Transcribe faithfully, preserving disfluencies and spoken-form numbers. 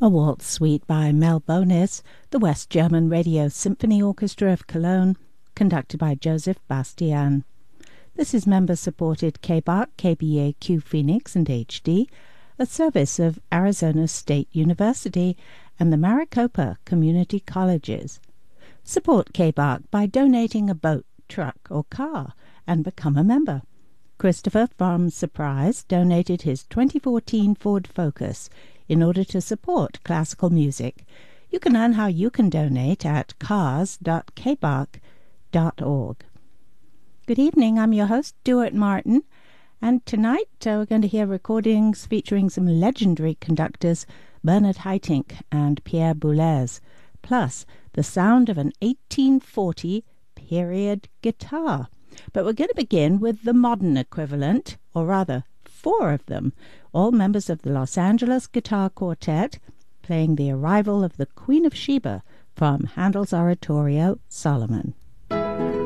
A waltz suite by Mel Bonis, the West German Radio Symphony Orchestra of Cologne, conducted by Joseph Bastian. This is member-supported K B A R C, K B A Q Phoenix, and H D, a service of Arizona State University and the Maricopa Community Colleges. Support K B A R C by donating a boat, truck, or car and become a member. Christopher from Surprise donated his twenty fourteen Ford Focus in order to support classical music. You can learn how you can donate at cars dot k b a r c dot org. Good evening, I'm your host, Stuart Martin, and tonight uh, we're going to hear recordings featuring some legendary conductors, Bernard Haitink and Pierre Boulez, plus the sound of an eighteen forty period guitar. But we're going to begin with the modern equivalent, or rather four of them, all members of the Los Angeles Guitar Quartet, playing the arrival of the Queen of Sheba from Handel's oratorio Solomon.